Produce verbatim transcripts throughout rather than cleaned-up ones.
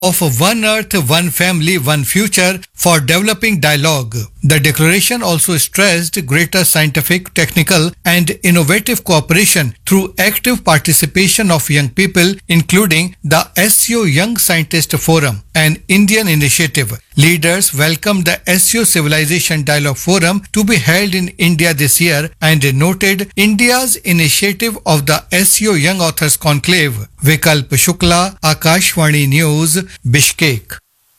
of One Earth, One Family, One Future for developing dialogue. The declaration also stressed greater scientific, technical and innovative cooperation through active participation of young people, including the S C O Young Scientist Forum, an Indian initiative. Leaders welcomed the S C O Civilization Dialogue Forum to be held in India this year and noted India's initiative of the S C O Young Authors Conclave. Vikalp Shukla, Akashvani News, Bishkek.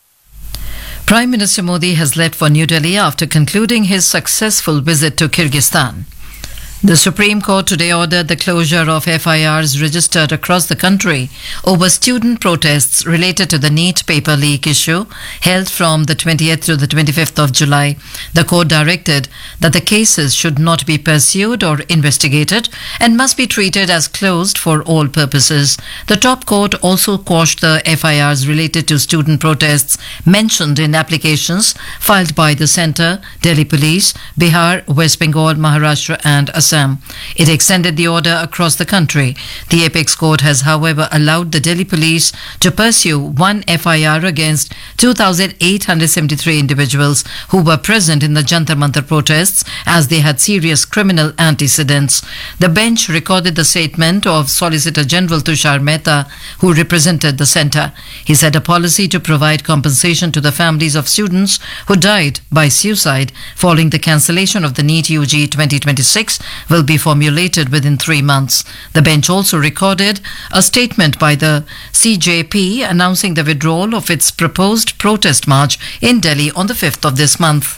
Prime Minister Modi has left for New Delhi after concluding his successful visit to Kyrgyzstan. The Supreme Court today ordered the closure of F I Rs registered across the country over student protests related to the NEET paper leak issue held from the twentieth to the twenty-fifth of July. The court directed that the cases should not be pursued or investigated and must be treated as closed for all purposes. The top court also quashed the F I Rs related to student protests mentioned in applications filed by the Centre, Delhi Police, Bihar, West Bengal, Maharashtra and Assam. It extended the order across the country. The apex court has, however, allowed the Delhi Police to pursue one F I R against two thousand eight hundred seventy-three individuals who were present in the Jantar Mantar protests as they had serious criminal antecedents. The bench recorded the statement of Solicitor General Tushar Mehta, who represented the centre. He said a policy to provide compensation to the families of students who died by suicide following the cancellation of the NEET U G twenty twenty-six will be formulated within three months. The bench also recorded a statement by the C J P announcing the withdrawal of its proposed protest march in Delhi on the fifth of this month.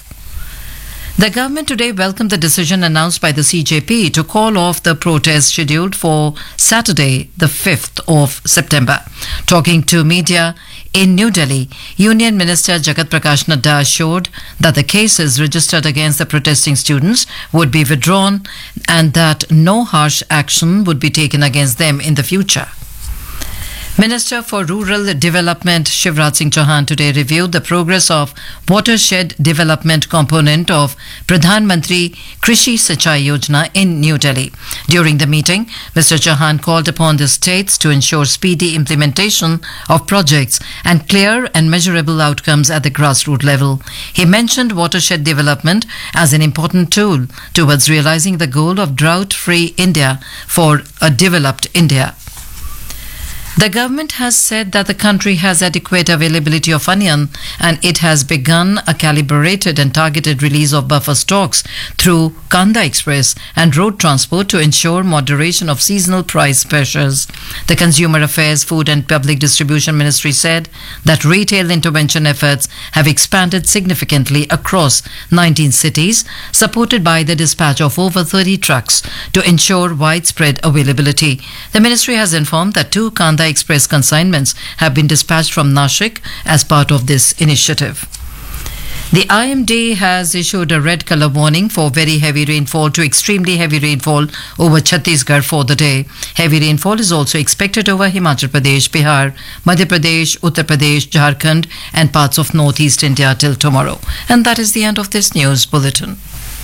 The government today welcomed the decision announced by the C J P to call off the protest scheduled for Saturday, the fifth of September. Talking to media in New Delhi, Union Minister Jagat Prakash Nadda assured that the cases registered against the protesting students would be withdrawn and that no harsh action would be taken against them in the future. Minister for Rural Development Shivraj Singh Chauhan today reviewed the progress of watershed development component of Pradhan Mantri Krishi Sinchai Yojana in New Delhi. During the meeting, Mister Chauhan called upon the states to ensure speedy implementation of projects and clear and measurable outcomes at the grassroots level. He mentioned watershed development as an important tool towards realizing the goal of drought-free India for a developed India. The government has said that the country has adequate availability of onion and it has begun a calibrated and targeted release of buffer stocks through Kanda Express and road transport to ensure moderation of seasonal price pressures. The Consumer Affairs, Food and Public Distribution Ministry said that retail intervention efforts have expanded significantly across nineteen cities, supported by the dispatch of over thirty trucks to ensure widespread availability. The ministry has informed that two Kanda Express consignments have been dispatched from Nashik as part of this initiative. The I M D has issued a red colour warning for very heavy rainfall to extremely heavy rainfall over Chhattisgarh for the day. Heavy rainfall is also expected over Himachal Pradesh, Bihar, Madhya Pradesh, Uttar Pradesh, Jharkhand and parts of northeast India till tomorrow. And that is the end of this news bulletin.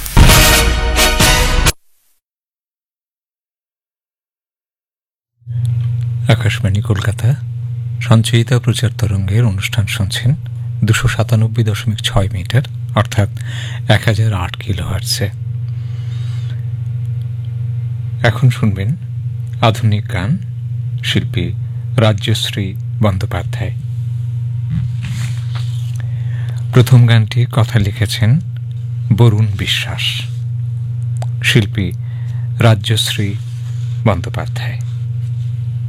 Akashvani Kolkata Sanchayita প্রচার তরঙ্গের অনুষ্ঠান শুনছেন দুশো সাতানব্বই দশমিক ছয় metre অর্থাৎ এক হাজার আট কিলো হার্টসে। এখন শুনবেন আধুনিক গান, শিল্পী রাজ্যশ্রী বন্দ্যোপাধ্যায়। প্রথম গানটি কথা লিখেছেন বরুণ বিশ্বাস, শিল্পী রাজ্যশ্রী বন্দ্যোপাধ্যায়।